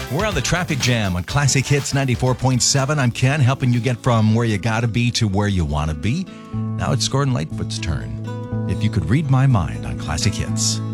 We're on the traffic jam on Classic Hits 94.7. I'm Ken, helping you get from where you gotta be to where you wanna be. Now it's Gordon Lightfoot's turn. If you could read my mind on Classic Hits.